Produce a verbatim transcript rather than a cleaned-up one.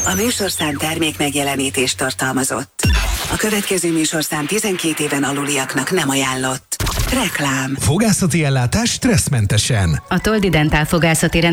A műsorszám termék megjelenítést tartalmazott. A következő műsorszám tizenkét éven aluliaknak nem ajánlott. Reklám. Fogászati ellátás stresszmentesen. A Toldi Dentál fogászati